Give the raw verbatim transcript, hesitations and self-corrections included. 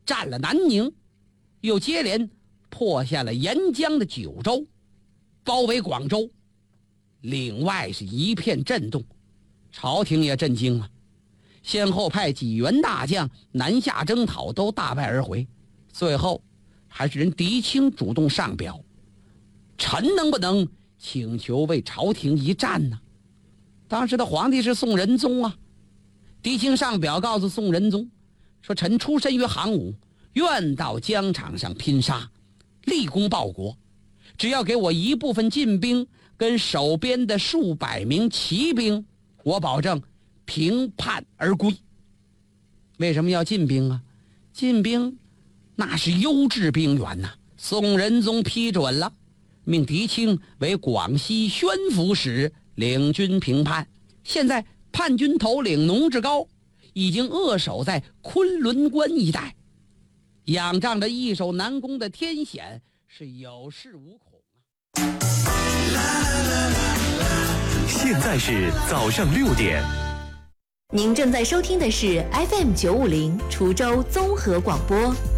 占了南宁，又接连破下了沿江的九州，包围广州，岭外是一片震动，朝廷也震惊了，先后派几员大将南下征讨，都大败而回。最后还是人狄青主动上表，臣能不能请求为朝廷一战呢？当时的皇帝是宋仁宗啊，狄青上表告诉宋仁宗说，臣出身于行伍，愿到疆场上拼杀，立功报国，只要给我一部分禁兵跟守边的数百名骑兵，我保证平叛而归。为什么要禁兵啊？禁兵那是优质兵员呐、啊。宋仁宗批准了，命狄青为广西宣抚使，领军平叛。现在叛军头领农志高已经扼守在昆仑关一带，仰仗着易守难攻的天险，是有恃无恐啊。 现在是早上六点， 您正在收听的是 F M 九五零滁州综合广播。